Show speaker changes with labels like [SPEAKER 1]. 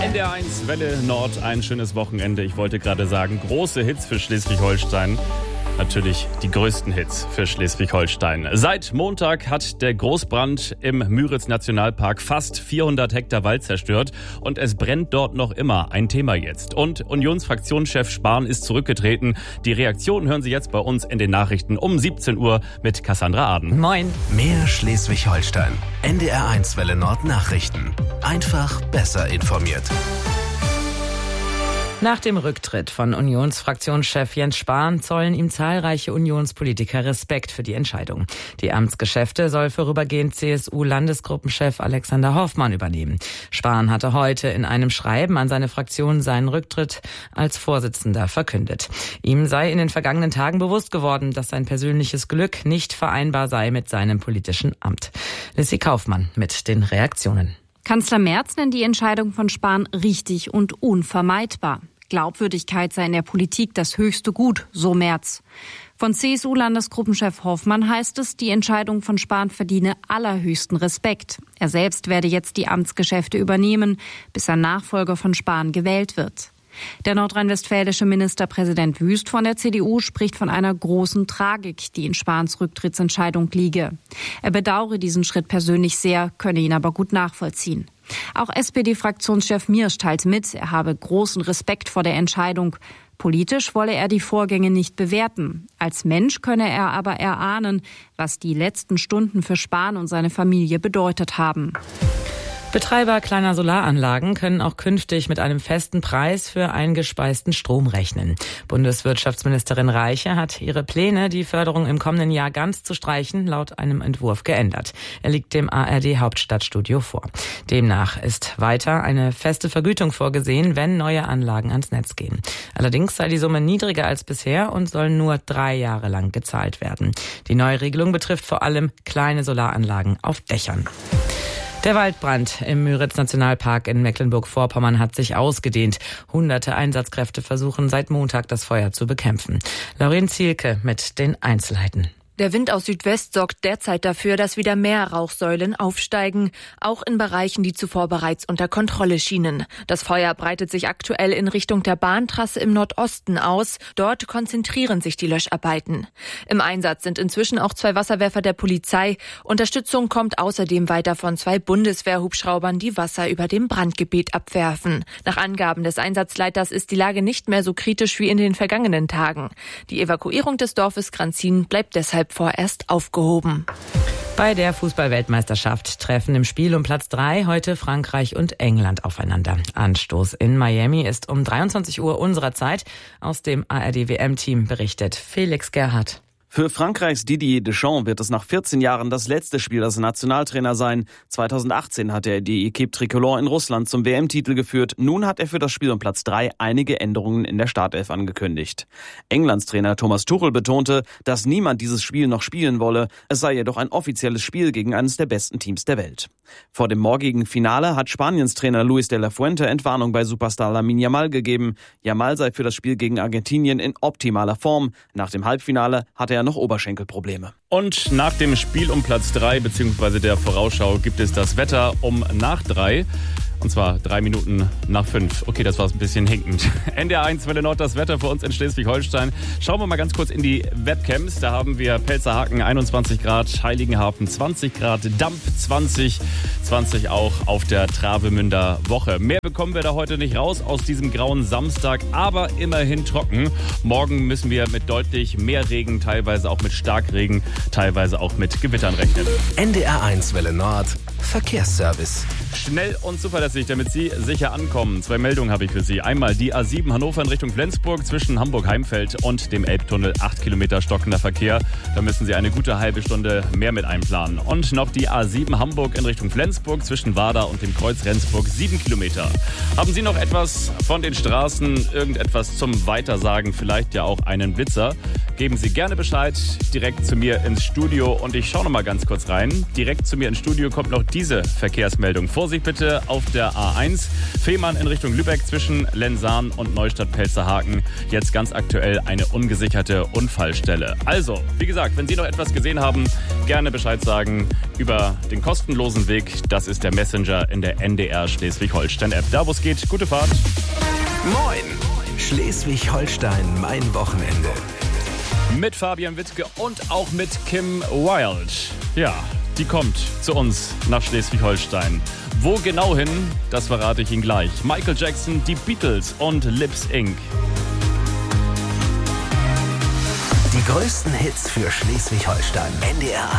[SPEAKER 1] NDR1 Welle Nord, ein schönes Wochenende. Ich wollte gerade sagen, große Hits für Schleswig-Holstein. Natürlich die größten Hits für Schleswig-Holstein. Seit Montag hat der Großbrand im Müritz-Nationalpark fast 400 Hektar Wald zerstört. Und es brennt dort noch immer. Ein Thema jetzt. Und Unionsfraktionschef Spahn ist zurückgetreten. Die Reaktionen hören Sie jetzt bei uns in den Nachrichten um 17 Uhr mit Cassandra Aden.
[SPEAKER 2] Moin.
[SPEAKER 3] Mehr Schleswig-Holstein. NDR1 Welle Nord Nachrichten. Einfach besser informiert.
[SPEAKER 2] Nach dem Rücktritt von Unionsfraktionschef Jens Spahn zollen ihm zahlreiche Unionspolitiker Respekt für die Entscheidung. Die Amtsgeschäfte soll vorübergehend CSU-Landesgruppenchef Alexander Hoffmann übernehmen. Spahn hatte heute in einem Schreiben an seine Fraktion seinen Rücktritt als Vorsitzender verkündet. Ihm sei in den vergangenen Tagen bewusst geworden, dass sein persönliches Glück nicht vereinbar sei mit seinem politischen Amt. Lissy Kaufmann mit den Reaktionen.
[SPEAKER 4] Kanzler Merz nennt die Entscheidung von Spahn richtig und unvermeidbar. Glaubwürdigkeit sei in der Politik das höchste Gut, so Merz. Von CSU-Landesgruppenchef Hoffmann heißt es, die Entscheidung von Spahn verdiene allerhöchsten Respekt. Er selbst werde jetzt die Amtsgeschäfte übernehmen, bis ein Nachfolger von Spahn gewählt wird. Der nordrhein-westfälische Ministerpräsident Wüst von der CDU spricht von einer großen Tragik, die in Spahns Rücktrittsentscheidung liege. Er bedauere diesen Schritt persönlich sehr, könne ihn aber gut nachvollziehen. Auch SPD-Fraktionschef Miersch teilt mit, er habe großen Respekt vor der Entscheidung. Politisch wolle er die Vorgänge nicht bewerten. Als Mensch könne er aber erahnen, was die letzten Stunden für Spahn und seine Familie bedeutet haben.
[SPEAKER 2] Betreiber kleiner Solaranlagen können auch künftig mit einem festen Preis für eingespeisten Strom rechnen. Bundeswirtschaftsministerin Reiche hat ihre Pläne, die Förderung im kommenden Jahr ganz zu streichen, laut einem Entwurf geändert. Er liegt dem ARD Hauptstadtstudio vor. Demnach ist weiter eine feste Vergütung vorgesehen, wenn neue Anlagen ans Netz gehen. Allerdings sei die Summe niedriger als bisher und soll nur 3 Jahre lang gezahlt werden. Die neue Regelung betrifft vor allem kleine Solaranlagen auf Dächern. Der Waldbrand im Müritz-Nationalpark in Mecklenburg-Vorpommern hat sich ausgedehnt. Hunderte Einsatzkräfte versuchen seit Montag, das Feuer zu bekämpfen. Lauren Zielke mit den Einzelheiten.
[SPEAKER 5] Der Wind aus Südwest sorgt derzeit dafür, dass wieder mehr Rauchsäulen aufsteigen, auch in Bereichen, die zuvor bereits unter Kontrolle schienen. Das Feuer breitet sich aktuell in Richtung der Bahntrasse im Nordosten aus. Dort konzentrieren sich die Löscharbeiten. Im Einsatz sind inzwischen auch 2 Wasserwerfer der Polizei. Unterstützung kommt außerdem weiter von 2 Bundeswehrhubschraubern, die Wasser über dem Brandgebiet abwerfen. Nach Angaben des Einsatzleiters ist die Lage nicht mehr so kritisch wie in den vergangenen Tagen. Die Evakuierung des Dorfes Granzin bleibt deshalb vorerst aufgehoben.
[SPEAKER 2] Bei der Fußball-Weltmeisterschaft treffen im Spiel um Platz 3 heute Frankreich und England aufeinander. Anstoß in Miami ist um 23 Uhr unserer Zeit. Aus dem ARD-WM-Team berichtet Felix Gerhardt.
[SPEAKER 6] Für Frankreichs Didier Deschamps wird es nach 14 Jahren das letzte Spiel als Nationaltrainer sein. 2018 hat er die Équipe Tricolore in Russland zum WM-Titel geführt. Nun hat er für das Spiel um Platz 3 einige Änderungen in der Startelf angekündigt. Englands Trainer Thomas Tuchel betonte, dass niemand dieses Spiel noch spielen wolle. Es sei jedoch ein offizielles Spiel gegen eines der besten Teams der Welt. Vor dem morgigen Finale hat Spaniens Trainer Luis de la Fuente Entwarnung bei Superstar Lamine Yamal gegeben. Yamal sei für das Spiel gegen Argentinien in optimaler Form. Nach dem Halbfinale hat er noch Oberschenkelprobleme.
[SPEAKER 1] Und nach dem Spiel um Platz 3 bzw. der Vorausschau gibt es das Wetter um nach 3. Und zwar 3 Minuten nach 5. Okay, das war ein bisschen hinkend. NDR1 Welle Nord, das Wetter für uns in Schleswig-Holstein. Schauen wir mal ganz kurz in die Webcams. Da haben wir Pelzerhaken 21 Grad, Heiligenhafen 20 Grad, Damp 20 auch auf der Travemünder Woche. Mehr bekommen wir da heute nicht raus aus diesem grauen Samstag, aber immerhin trocken. Morgen müssen wir mit deutlich mehr Regen, teilweise auch mit Starkregen, teilweise auch mit Gewittern rechnen.
[SPEAKER 3] NDR1 Welle Nord, Verkehrsservice.
[SPEAKER 1] Schnell und zuverlässig, damit Sie sicher ankommen. 2 Meldungen habe ich für Sie. Einmal die A7 Hannover in Richtung Flensburg zwischen Hamburg-Heimfeld und dem Elbtunnel. 8 Kilometer stockender Verkehr. Da müssen Sie eine gute halbe Stunde mehr mit einplanen. Und noch die A7 Hamburg in Richtung Flensburg zwischen Warda und dem Kreuz Rendsburg. 7 Kilometer. Haben Sie noch etwas von den Straßen, irgendetwas zum Weitersagen, vielleicht ja auch einen Blitzer? geben Sie gerne Bescheid, direkt zu mir ins Studio. Und ich schaue noch mal ganz kurz rein. Direkt zu mir ins Studio kommt noch diese Verkehrsmeldung. Vorsicht bitte auf der A1. Fehmarn in Richtung Lübeck zwischen Lensahn und Neustadt-Pelzerhaken. Jetzt ganz aktuell eine ungesicherte Unfallstelle. Also, wie gesagt, wenn Sie noch etwas gesehen haben, gerne Bescheid sagen über den kostenlosen Weg. Das ist der Messenger in der NDR Schleswig-Holstein-App. Da, wo es geht, gute Fahrt.
[SPEAKER 3] Moin! Schleswig-Holstein, mein Wochenende.
[SPEAKER 1] Mit Fabian Wittke und auch mit Kim Wilde. Ja, die kommt zu uns nach Schleswig-Holstein. Wo genau hin, das verrate ich Ihnen gleich. Michael Jackson, die Beatles und Lips Inc.
[SPEAKER 3] Die größten Hits für Schleswig-Holstein. NDR